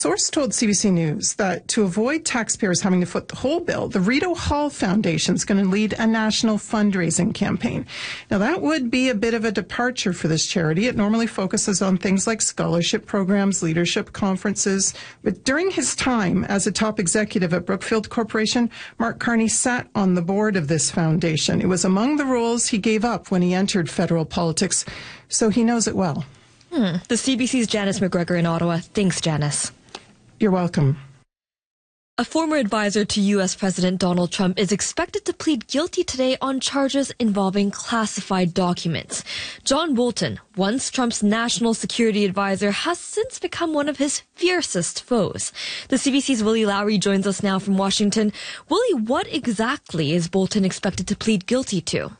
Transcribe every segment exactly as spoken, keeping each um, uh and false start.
Source told C B C News that to avoid taxpayers having to foot the whole bill, the Rito Hall Foundation is going to lead a national fundraising campaign. Now, that would be a bit of a departure for this charity. It normally focuses on things like scholarship programs, leadership conferences. But during his time as a top executive at Brookfield Corporation, Mark Carney sat on the board of this foundation. It was among the roles he gave up when he entered federal politics, so he knows it well. Hmm. The C B C's Janice McGregor in Ottawa. Thanks, Janice. You're welcome. A former advisor to U S President Donald Trump is expected to plead guilty today on charges involving classified documents. John Bolton, once Trump's national security advisor, has since become one of his fiercest foes. The C B C's Willie Lowry joins us now from Washington. Willie, what exactly is Bolton expected to plead guilty to?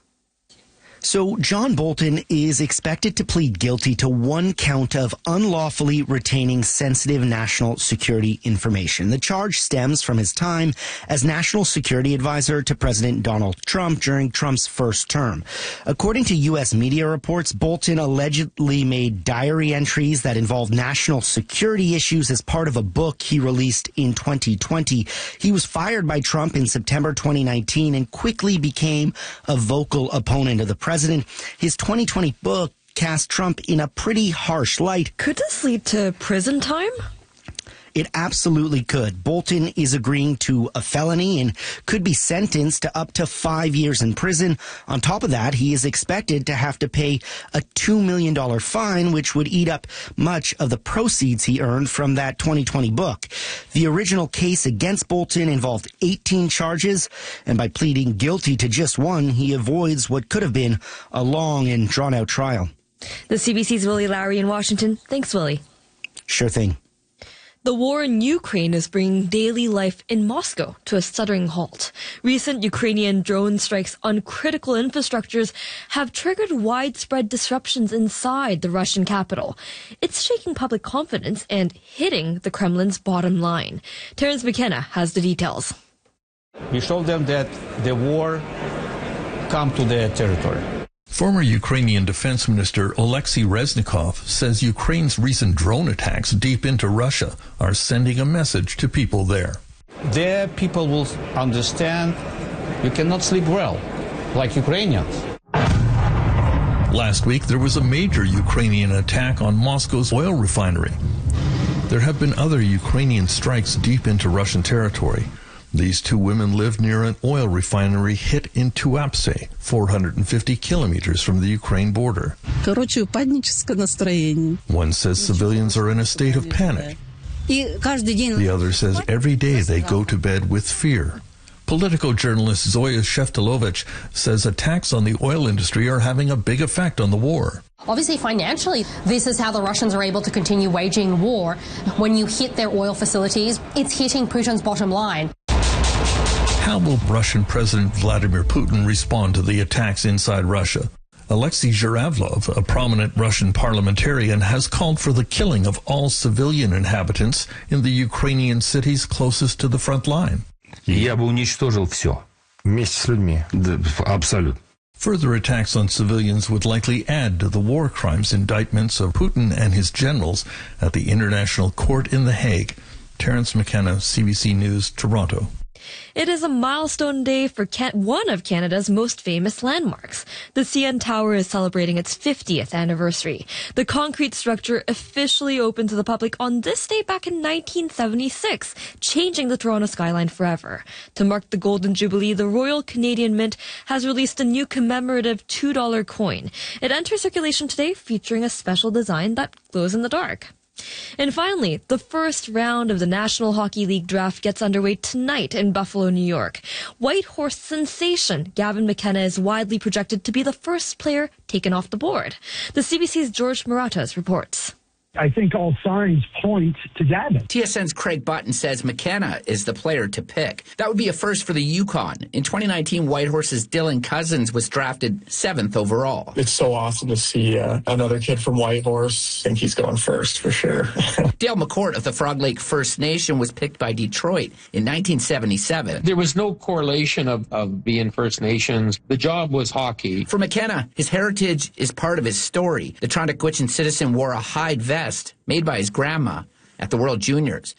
So John Bolton is expected to plead guilty to one count of unlawfully retaining sensitive national security information. The charge stems from his time as national security advisor to President Donald Trump during Trump's first term. According to U S media reports, Bolton allegedly made diary entries that involved national security issues as part of a book he released in twenty twenty. He was fired by Trump in September twenty nineteen and quickly became a vocal opponent of the president. President. His twenty twenty book cast Trump in a pretty harsh light. Could this lead to prison time? It absolutely could. Bolton is agreeing to a felony and could be sentenced to up to five years in prison. On top of that, he is expected to have to pay a two million dollars fine, which would eat up much of the proceeds he earned from that twenty twenty book. The original case against Bolton involved eighteen charges, and by pleading guilty to just one, he avoids what could have been a long and drawn-out trial. The C B C's Willie Lowry in Washington. Thanks, Willie. Sure thing. The war in Ukraine is bringing daily life in Moscow to a stuttering halt. Recent Ukrainian drone strikes on critical infrastructures have triggered widespread disruptions inside the Russian capital. It's shaking public confidence and hitting the Kremlin's bottom line. Terence McKenna has the details. We showed them that the war come to their territory. Former Ukrainian Defense Minister Oleksiy Reznikov says Ukraine's recent drone attacks deep into Russia are sending a message to people there. There people will understand you cannot sleep well, like Ukrainians. Last week, there was a major Ukrainian attack on Moscow's oil refinery. There have been other Ukrainian strikes deep into Russian territory. These two women lived near an oil refinery hit in Tuapse, four hundred fifty kilometers from the Ukraine border. One says civilians are in a state of panic. The other says every day they go to bed with fear. Political journalist Zoya Sheftalovich says attacks on the oil industry are having a big effect on the war. Obviously, financially, this is how the Russians are able to continue waging war. When you hit their oil facilities, it's hitting Putin's bottom line. How will Russian President Vladimir Putin respond to the attacks inside Russia? Alexei Zhuravlov, a prominent Russian parliamentarian, has called for the killing of all civilian inhabitants in the Ukrainian cities closest to the front line. Я бы уничтожил все вместе с людьми. Абсолютно. Further attacks on civilians would likely add to the war crimes indictments of Putin and his generals at the International Court in The Hague. Terence McKenna, C B C News, Toronto. It is a milestone day for Can- one of Canada's most famous landmarks. The C N Tower is celebrating its fiftieth anniversary. The concrete structure officially opened to the public on this day back in nineteen seventy-six, changing the Toronto skyline forever. To mark the Golden Jubilee, the Royal Canadian Mint has released a new commemorative two dollar coin. It enters circulation today, featuring a special design that glows in the dark. And finally, the first round of the National Hockey League draft gets underway tonight in Buffalo, New York. Whitehorse sensation Gavin McKenna is widely projected to be the first player taken off the board. The C B C's George Maratas reports. I think all signs point to Gavin. T S N's Craig Button says McKenna is the player to pick. That would be a first for the Yukon. In twenty nineteen, Whitehorse's Dylan Cousins was drafted seventh overall. It's so awesome to see uh, another kid from Whitehorse. I think he's going first for sure. Dale McCourt of the Frog Lake First Nation was picked by Detroit in nineteen seventy-seven. There was no correlation of, of being First Nations. The job was hockey. For McKenna, his heritage is part of his story. The Trondequitchin citizen wore a hide vest made by his grandma at the World Juniors.